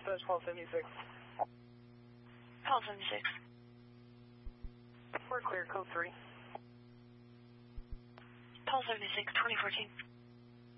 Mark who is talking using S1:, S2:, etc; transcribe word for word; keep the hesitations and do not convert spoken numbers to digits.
S1: dispatch, call seventy-six.
S2: Call seventy-six.
S1: We're clear, code three.
S2: Call seventy-six, twenty fourteen.